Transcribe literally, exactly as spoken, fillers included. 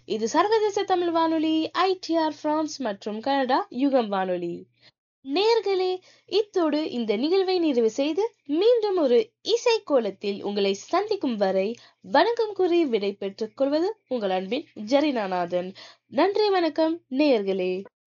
இது சர்வதேச தமிழ் வானொலி ஐ டி ஆர் பிரான்ஸ் மற்றும் கனடா யுகம் வானொலி. நேர்களே, இத்தோடு இந்த நிகழ்வை நிறைவு செய்து மீண்டும் ஒரு இசை கோலத்தில் உங்களை சந்திக்கும் வரை வணக்கம் கூறி விடை பெற்றுக் கொள்வது உங்கள் அன்பின் ஜெரினாநாதன். நன்றி, வணக்கம் நேயர்களே.